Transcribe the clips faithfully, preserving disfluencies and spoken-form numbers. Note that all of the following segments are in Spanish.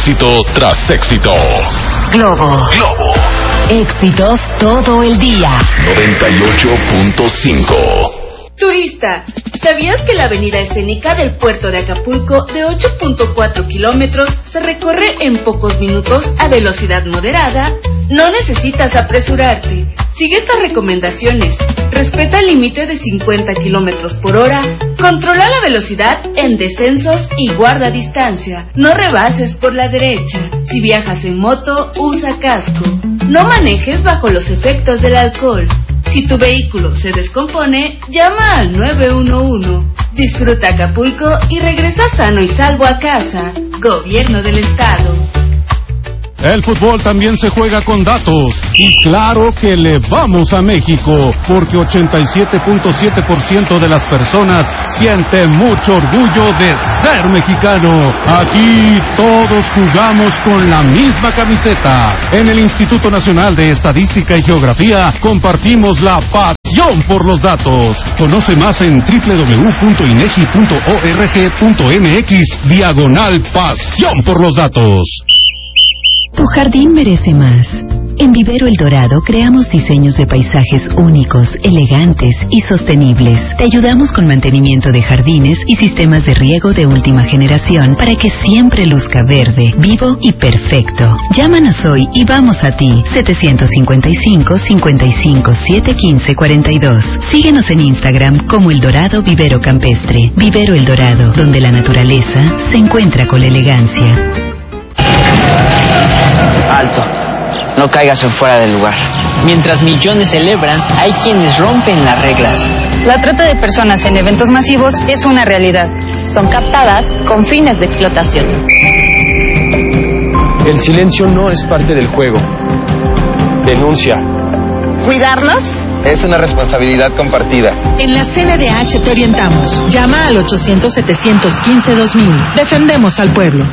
Éxito tras éxito. Globo. Globo. Éxitos todo el día. noventa y ocho punto cinco. Turista, ¿sabías que la avenida escénica del puerto de Acapulco, de ocho punto cuatro kilómetros, se recorre en pocos minutos a velocidad moderada? No necesitas apresurarte. Sigue estas recomendaciones. Respeta el límite de cincuenta kilómetros por hora. Controla la velocidad en descensos y guarda distancia. No rebases por la derecha. Si viajas en moto, usa casco. No manejes bajo los efectos del alcohol. Si tu vehículo se descompone, llama al nueve uno uno. Disfruta Acapulco y regresa sano y salvo a casa. Gobierno del Estado. El fútbol también se juega con datos, y claro que le vamos a México, porque ochenta y siete punto siete por ciento de las personas siente mucho orgullo de ser mexicano. Aquí todos jugamos con la misma camiseta. En el Instituto Nacional de Estadística y Geografía compartimos la pasión por los datos. Conoce más en doble u doble u doble u punto inegi punto org punto mx diagonal pasión por los datos. Tu jardín merece más. En Vivero El Dorado creamos diseños de paisajes únicos, elegantes y sostenibles. Te ayudamos con mantenimiento de jardines y sistemas de riego de última generación para que siempre luzca verde, vivo y perfecto. Llámanos hoy y vamos a ti. setecientos cincuenta y cinco, cincuenta y cinco, setecientos quince, cuarenta y dos. Síguenos en Instagram como El Dorado Vivero Campestre. Vivero El Dorado, donde la naturaleza se encuentra con la elegancia. Alto, no caigas en fuera del lugar. Mientras millones celebran, hay quienes rompen las reglas. La trata de personas en eventos masivos es una realidad. Son captadas con fines de explotación. El silencio no es parte del juego. Denuncia. ¿Cuidarnos? Es una responsabilidad compartida. En la C N D H te orientamos. Llama al ochocientos, setecientos quince, dos mil. Defendemos al pueblo.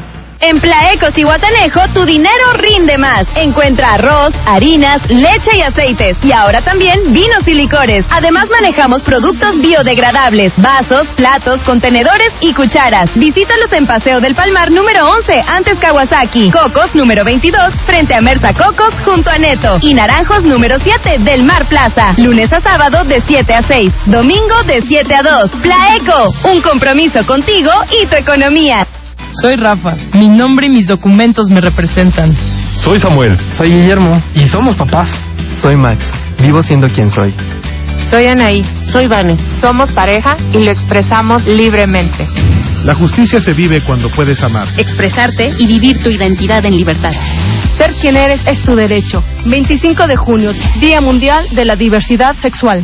En Plaecos y Guatanejo, tu dinero rinde más. Encuentra arroz, harinas, leche y aceites. Y ahora también vinos y licores. Además manejamos productos biodegradables, vasos, platos, contenedores y cucharas. Visítalos en Paseo del Palmar número once, antes Kawasaki. Cocos número veintidós, frente a Mersa Cocos, junto a Neto. Y Naranjos número siete, del Mar Plaza. Lunes a sábado de siete a seis. Domingo de siete a dos. Plaeco, un compromiso contigo y tu economía. Soy Rafa, mi nombre y mis documentos me representan. Soy Samuel. Soy Guillermo. Y somos papás. Soy Max, vivo siendo quien soy. Soy Anaí. Soy Vane. Somos pareja y lo expresamos libremente. La justicia se vive cuando puedes amar, expresarte y vivir tu identidad en libertad. Ser quien eres es tu derecho. veinticinco de junio, Día Mundial de la Diversidad Sexual.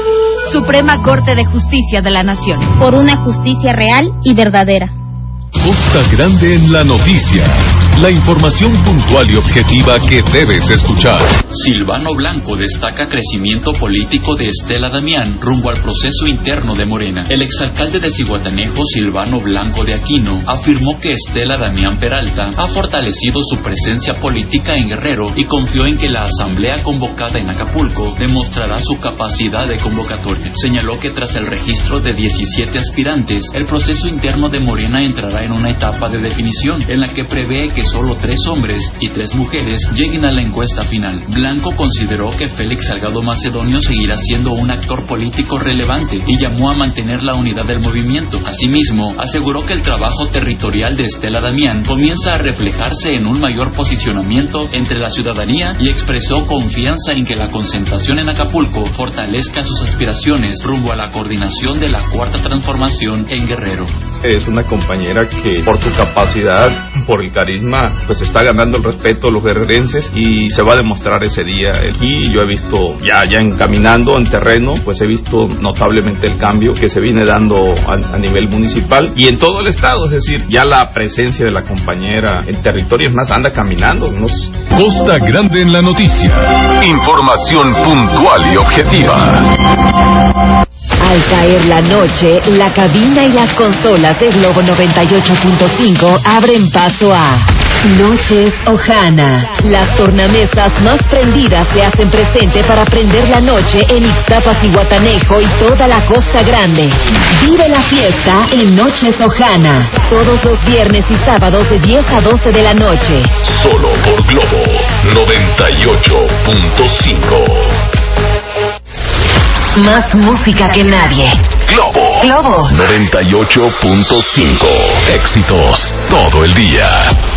Suprema Corte de Justicia de la Nación. Por una justicia real y verdadera. Costa Grande en la noticia. La información puntual y objetiva que debes escuchar. Silvano Blanco destaca crecimiento político de Estela Damián rumbo al proceso interno de Morena. El exalcalde de Zihuatanejo, Silvano Blanco de Aquino, afirmó que Estela Damián Peralta ha fortalecido su presencia política en Guerrero y confió en que la asamblea convocada en Acapulco demostrará su capacidad de convocatoria. Señaló que tras el registro de diecisiete aspirantes, el proceso interno de Morena entrará en una etapa de definición en la que prevé que solo tres hombres y tres mujeres lleguen a la encuesta final. Blanco consideró que Félix Salgado Macedonio seguirá siendo un actor político relevante y llamó a mantener la unidad del movimiento. Asimismo, aseguró que el trabajo territorial de Estela Damián comienza a reflejarse en un mayor posicionamiento entre la ciudadanía y expresó confianza en que la concentración en Acapulco fortalezca sus aspiraciones rumbo a la coordinación de la Cuarta Transformación en Guerrero. Es una compañera que por su capacidad, por el carisma, pues está ganando el respeto de los guerrerenses y se va a demostrar ese día. Aquí yo he visto ya, ya encaminando en terreno, pues he visto notablemente el cambio que se viene dando a, a nivel municipal y en todo el estado, es decir, ya la presencia de la compañera en territorio, es más, anda caminando. ¿no? Costa Grande en la noticia. Información puntual y objetiva. Al caer la noche, la cabina y las consolas de Globo noventa y ocho punto cinco abren paso a Noches Ojana. Las tornamesas más prendidas se hacen presente para prender la noche en Ixtapas y Guatanejo y toda la Costa Grande. Vive la fiesta en Noches Ojana. Todos los viernes y sábados de diez a doce de la noche. Solo por Globo noventa y ocho punto cinco. Más música que nadie. Globo. Globo noventa y ocho punto cinco. Éxitos todo el día.